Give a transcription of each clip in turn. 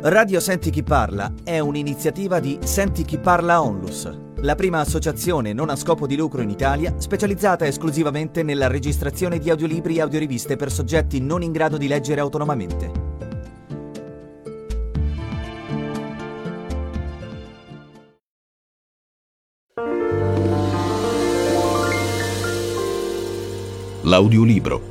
Radio Senti Chi Parla è un'iniziativa di Senti Chi Parla Onlus, la prima associazione non a scopo di lucro in Italia specializzata esclusivamente nella registrazione di audiolibri e audioriviste per soggetti non in grado di leggere autonomamente. L'audiolibro.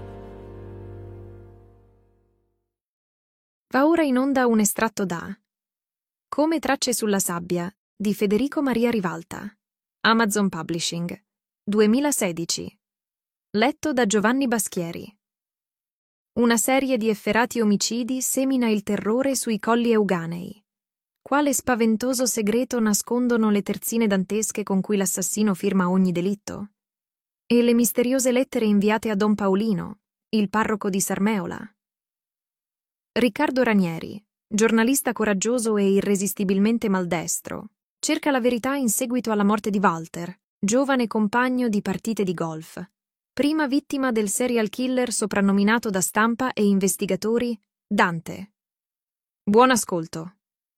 Va ora in onda un estratto da Come tracce sulla sabbia di Federico Maria Rivalta, Amazon Publishing, 2016. Letto da Giovanni Baschieri. Una serie di efferati omicidi semina il terrore sui colli euganei. Quale spaventoso segreto nascondono le terzine dantesche con cui l'assassino firma ogni delitto? E le misteriose lettere inviate a Don Paolino, il parroco di Sarmeola? Riccardo Ranieri, giornalista coraggioso e irresistibilmente maldestro, cerca la verità in seguito alla morte di Walter, giovane compagno di partite di golf, prima vittima del serial killer soprannominato da stampa e investigatori Dante. Buon ascolto.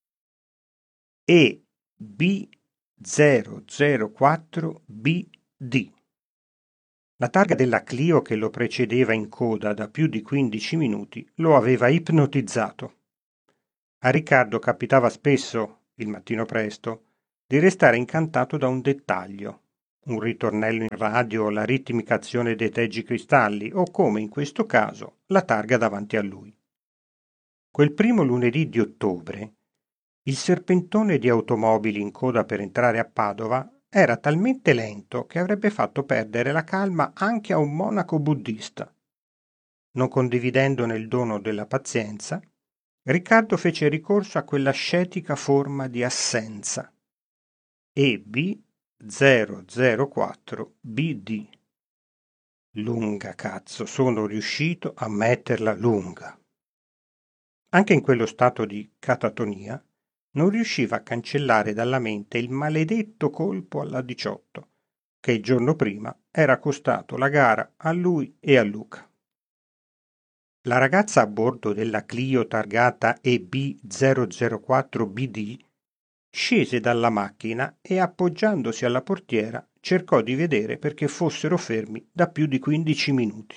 EB004BD. La targa della Clio che lo precedeva in coda da più di 15 minuti lo aveva ipnotizzato. A Riccardo capitava spesso, il mattino presto, di restare incantato da un dettaglio, un ritornello in radio, la ritmica azione dei teggicristalli o, come in questo caso, la targa davanti a lui. Quel primo lunedì di ottobre, il serpentone di automobili in coda per entrare a Padova era talmente lento che avrebbe fatto perdere la calma anche a un monaco buddista. Non condividendone il dono della pazienza, Riccardo fece ricorso a quella scetica forma di assenza. EB004BD. Lunga, cazzo, sono riuscito a metterla lunga. Anche in quello stato di catatonia, non riusciva a cancellare dalla mente il maledetto colpo alla 18, che il giorno prima era costato la gara a lui e a Luca. La ragazza a bordo della Clio targata EB004BD scese dalla macchina e, appoggiandosi alla portiera, cercò di vedere perché fossero fermi da più di 15 minuti.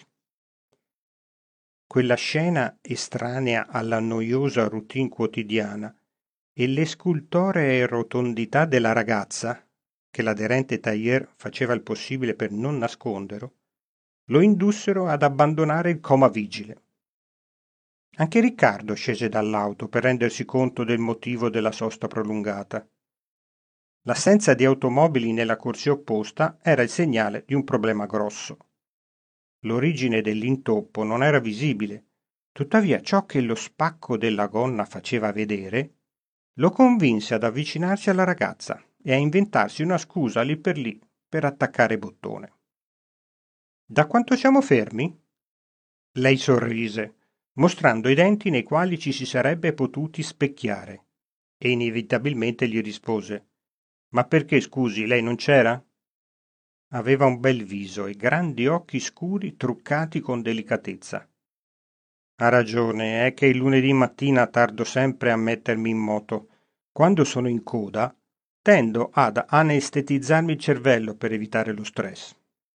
Quella scena estranea alla noiosa routine quotidiana e le scultoree rotondità della ragazza, che l'aderente tailleur faceva il possibile per non nascondere, lo indussero ad abbandonare il coma vigile. Anche Riccardo scese dall'auto per rendersi conto del motivo della sosta prolungata. L'assenza di automobili nella corsia opposta era il segnale di un problema grosso. L'origine dell'intoppo non era visibile, tuttavia ciò che lo spacco della gonna faceva vedere lo convinse ad avvicinarsi alla ragazza e a inventarsi una scusa lì per attaccare bottone. «Da quanto siamo fermi?» Lei sorrise, mostrando i denti nei quali ci si sarebbe potuti specchiare, e inevitabilmente gli rispose: «Ma perché, scusi, lei non c'era?» Aveva un bel viso e grandi occhi scuri truccati con delicatezza. «Ha ragione, è che il lunedì mattina tardo sempre a mettermi in moto. Quando sono in coda, tendo ad anestetizzarmi il cervello per evitare lo stress».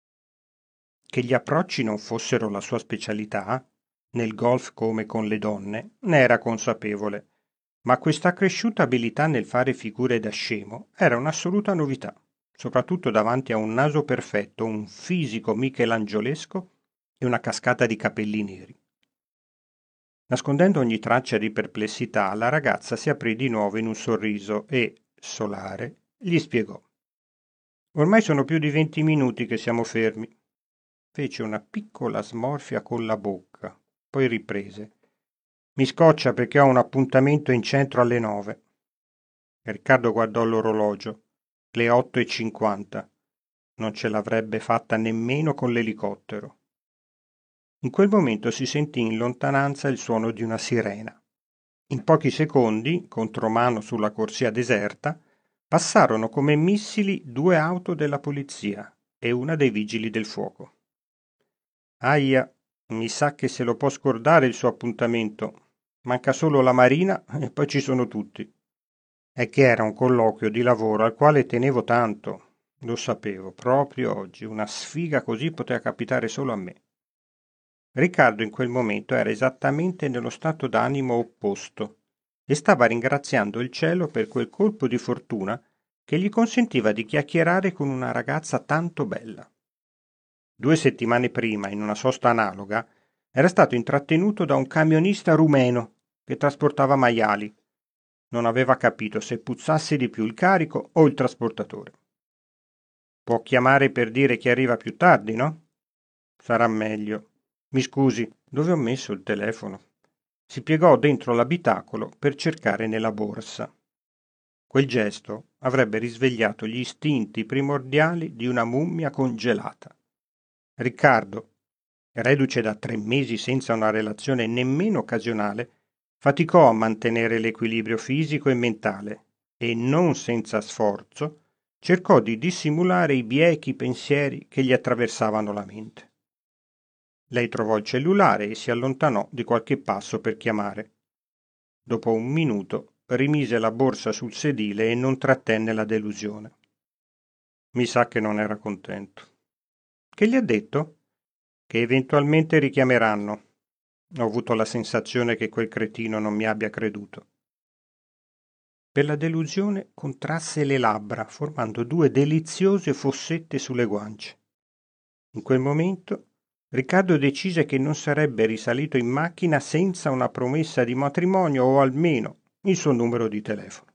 Che gli approcci non fossero la sua specialità, nel golf come con le donne, ne era consapevole, ma questa cresciuta abilità nel fare figure da scemo era un'assoluta novità, soprattutto davanti a un naso perfetto, un fisico michelangiolesco e una cascata di capelli neri. Nascondendo ogni traccia di perplessità, la ragazza si aprì di nuovo in un sorriso e, solare, gli spiegò: «Ormai sono più di 20 minuti che siamo fermi». Fece una piccola smorfia con la bocca, poi riprese: «Mi scoccia perché ho un appuntamento in centro alle 9». Riccardo guardò l'orologio. Le 8:50. Non ce l'avrebbe fatta nemmeno con l'elicottero. In quel momento si sentì in lontananza il suono di una sirena. In pochi secondi, contromano sulla corsia deserta, passarono come missili 2 auto della polizia e una dei vigili del fuoco. «Aia, mi sa che se lo può scordare il suo appuntamento», Manca solo la Marina e poi ci sono tutti. È che era un colloquio di lavoro al quale tenevo tanto. Lo sapevo, proprio oggi. Una sfiga così poteva capitare solo a me. Riccardo in quel momento era esattamente nello stato d'animo opposto e stava ringraziando il cielo per quel colpo di fortuna che gli consentiva di chiacchierare con una ragazza tanto bella. 2 settimane prima, in una sosta analoga, era stato intrattenuto da un camionista rumeno che trasportava maiali. Non aveva capito se puzzasse di più il carico o il trasportatore. Può chiamare per dire che arriva più tardi, no? Sarà meglio. Mi scusi, dove ho messo il telefono? Si piegò dentro l'abitacolo per cercare nella borsa. Quel gesto avrebbe risvegliato gli istinti primordiali di una mummia congelata. Riccardo, reduce da 3 mesi senza una relazione nemmeno occasionale, faticò a mantenere l'equilibrio fisico e mentale e, non senza sforzo, cercò di dissimulare i biechi pensieri che gli attraversavano la mente. Lei trovò il cellulare e si allontanò di qualche passo per chiamare. Dopo 1 minuto rimise la borsa sul sedile e non trattenne la delusione. Mi sa che non era contento. Che gli ha detto? Che eventualmente richiameranno. Ho avuto la sensazione che quel cretino non mi abbia creduto. Per la delusione contrasse le labbra, formando 2 deliziose fossette sulle guance. In quel momento Riccardo decise che non sarebbe risalito in macchina senza una promessa di matrimonio o almeno il suo numero di telefono.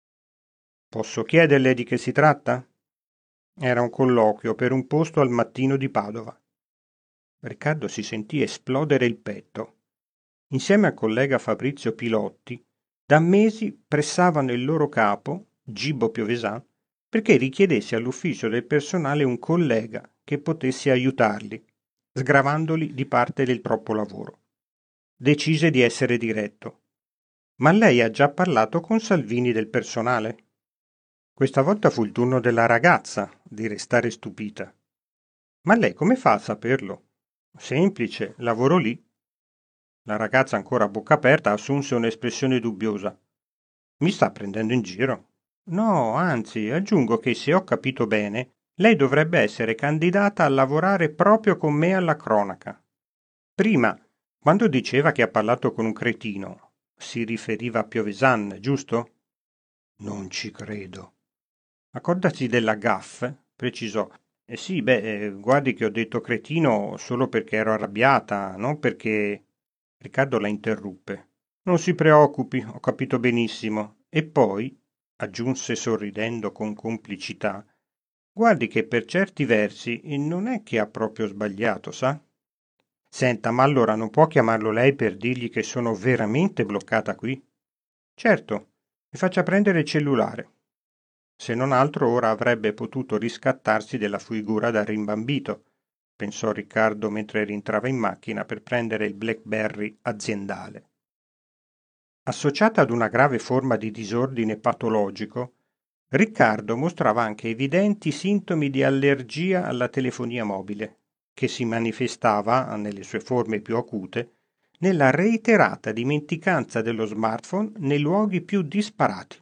Posso chiederle di che si tratta? Era un colloquio per un posto al Mattino di Padova. Riccardo si sentì esplodere il petto. Insieme al collega Fabrizio Pilotti, da mesi pressavano il loro capo, Gibbo Piovesan, perché richiedesse all'ufficio del personale un collega che potesse aiutarli, sgravandoli di parte del troppo lavoro. Decise di essere diretto. Ma lei ha già parlato con Salvini del personale? Questa volta fu il turno della ragazza di restare stupita. Ma lei come fa a saperlo? Semplice, lavoro lì. La ragazza, ancora a bocca aperta, assunse un'espressione dubbiosa. Mi sta prendendo in giro? No, anzi, aggiungo che se ho capito bene, lei dovrebbe essere candidata a lavorare proprio con me alla cronaca. Prima, quando diceva che ha parlato con un cretino, si riferiva a Piovesan, giusto? Non ci credo. Accordati della gaffe, precisò. Sì, guardi che ho detto cretino solo perché ero arrabbiata, non perché... Riccardo la interruppe. Non si preoccupi, ho capito benissimo. E poi, aggiunse sorridendo con complicità, guardi che per certi versi non è che ha proprio sbagliato, sa? Senta, ma allora non può chiamarlo lei per dirgli che sono veramente bloccata qui? Certo, mi faccia prendere il cellulare. Se non altro ora avrebbe potuto riscattarsi della figura da rimbambito, pensò Riccardo mentre rientrava in macchina per prendere il BlackBerry aziendale. Associata ad una grave forma di disordine patologico, Riccardo mostrava anche evidenti sintomi di allergia alla telefonia mobile, che si manifestava, nelle sue forme più acute, nella reiterata dimenticanza dello smartphone nei luoghi più disparati.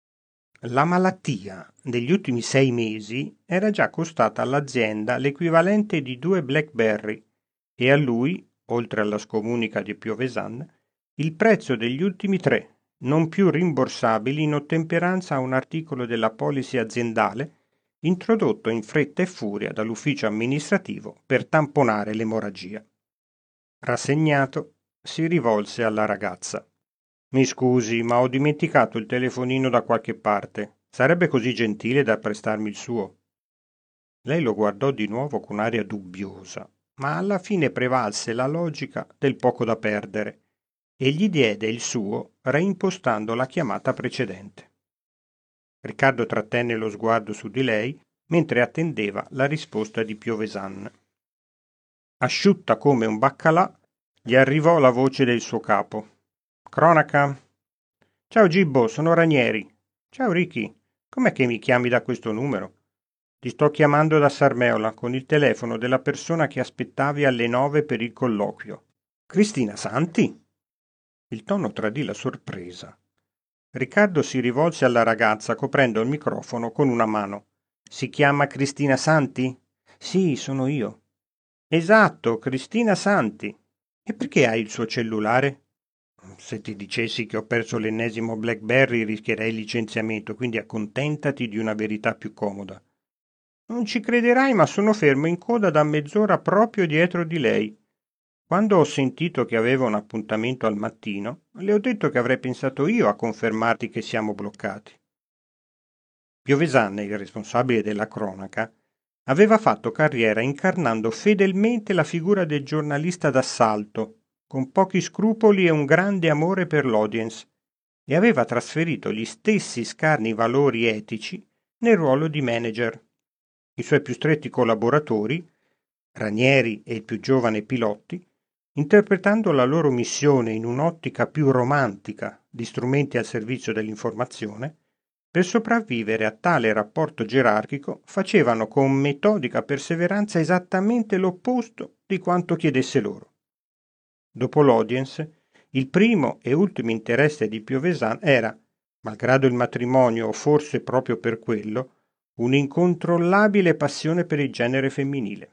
La malattia, negli ultimi 6 mesi, era già costata all'azienda l'equivalente di 2 BlackBerry e a lui, oltre alla scomunica di Piovesan, il prezzo degli ultimi 3, non più rimborsabili in ottemperanza a un articolo della policy aziendale introdotto in fretta e furia dall'ufficio amministrativo per tamponare l'emorragia. Rassegnato, si rivolse alla ragazza. Mi scusi, ma ho dimenticato il telefonino da qualche parte. Sarebbe così gentile da prestarmi il suo? Lei lo guardò di nuovo con aria dubbiosa, ma alla fine prevalse la logica del poco da perdere e gli diede il suo reimpostando la chiamata precedente. Riccardo trattenne lo sguardo su di lei mentre attendeva la risposta di Piovesan. Asciutta come un baccalà, gli arrivò la voce del suo capo. Cronaca? Ciao Gibbo, sono Ranieri. Ciao Ricky, com'è che mi chiami da questo numero? Ti sto chiamando da Sarmeola con il telefono della persona che aspettavi alle 9 per il colloquio. Cristina Santi? Il tono tradì la sorpresa. Riccardo si rivolse alla ragazza coprendo il microfono con una mano. «Si chiama Cristina Santi?» «Sì, sono io». «Esatto, Cristina Santi. E perché hai il suo cellulare?» «Se ti dicessi che ho perso l'ennesimo BlackBerry rischierei il licenziamento, quindi accontentati di una verità più comoda». «Non ci crederai, ma sono fermo in coda da mezz'ora proprio dietro di lei. Quando ho sentito che aveva un appuntamento al mattino, le ho detto che avrei pensato io a confermarti che siamo bloccati». Piovesan, il responsabile della cronaca, aveva fatto carriera incarnando fedelmente la figura del giornalista d'assalto, con pochi scrupoli e un grande amore per l'audience, e aveva trasferito gli stessi scarni valori etici nel ruolo di manager. I suoi più stretti collaboratori, Ranieri e il più giovane Pilotti, interpretando la loro missione in un'ottica più romantica di strumenti al servizio dell'informazione, per sopravvivere a tale rapporto gerarchico facevano con metodica perseveranza esattamente l'opposto di quanto chiedesse loro. Dopo l'audience, il primo e ultimo interesse di Piovesan era, malgrado il matrimonio o forse proprio per quello, un'incontrollabile passione per il genere femminile.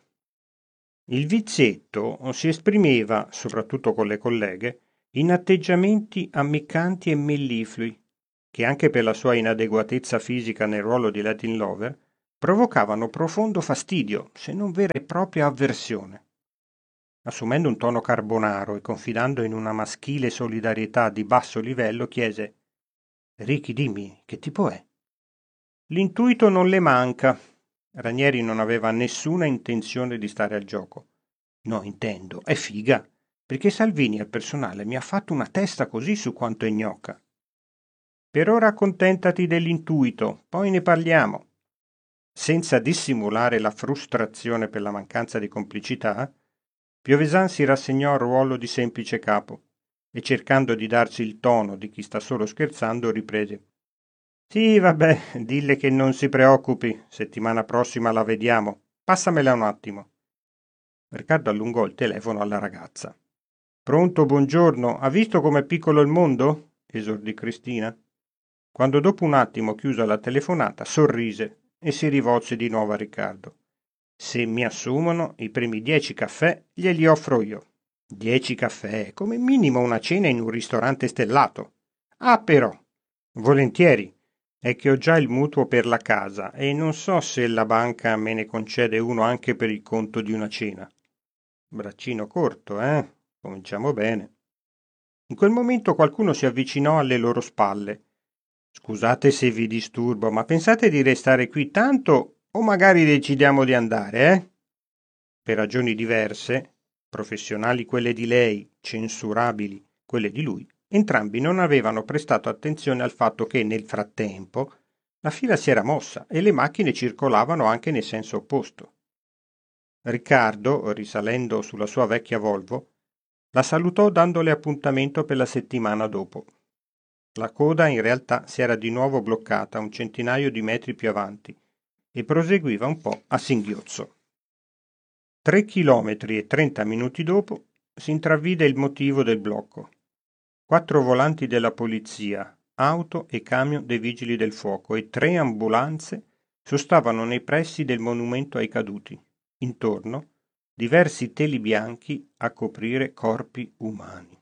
Il vizietto si esprimeva, soprattutto con le colleghe, in atteggiamenti ammiccanti e melliflui, che anche per la sua inadeguatezza fisica nel ruolo di Latin Lover, provocavano profondo fastidio, se non vera e propria avversione. Assumendo un tono carbonaro e confidando in una maschile solidarietà di basso livello, chiese: «Ricky, dimmi, che tipo è?» «L'intuito non le manca». Ranieri non aveva nessuna intenzione di stare al gioco. «No, intendo, è figa, perché Salvini al personale mi ha fatto una testa così su quanto è gnocca». «Per ora accontentati dell'intuito, poi ne parliamo». Senza dissimulare la frustrazione per la mancanza di complicità, Piovesan si rassegnò al ruolo di semplice capo e, cercando di darsi il tono di chi sta solo scherzando, riprese: «Sì, vabbè, dille che non si preoccupi, settimana prossima la vediamo. Passamela un attimo». Riccardo allungò il telefono alla ragazza. «Pronto, buongiorno, ha visto com'è piccolo il mondo?» esordì Cristina. Quando dopo un attimo chiusa la telefonata, sorrise e si rivolse di nuovo a Riccardo. «Se mi assumono, i primi 10 caffè glieli offro io». 10 caffè, come minimo una cena in un ristorante stellato. «Ah, però, volentieri, è che ho già il mutuo per la casa e non so se la banca me ne concede uno anche per il conto di una cena». Braccino corto, eh? Cominciamo bene. In quel momento qualcuno si avvicinò alle loro spalle. «Scusate se vi disturbo, ma pensate di restare qui tanto o magari decidiamo di andare, eh?» Per ragioni diverse, professionali quelle di lei, censurabili quelle di lui, entrambi non avevano prestato attenzione al fatto che, nel frattempo, la fila si era mossa e le macchine circolavano anche nel senso opposto. Riccardo, risalendo sulla sua vecchia Volvo, la salutò dandole appuntamento per la settimana dopo. La coda in realtà si era di nuovo bloccata un centinaio di metri più avanti e proseguiva un po' a singhiozzo. 3 chilometri e 30 minuti dopo si intravvide il motivo del blocco. 4 volanti della polizia, auto e camion dei vigili del fuoco e 3 ambulanze sostavano nei pressi del monumento ai caduti. Intorno diversi teli bianchi a coprire corpi umani.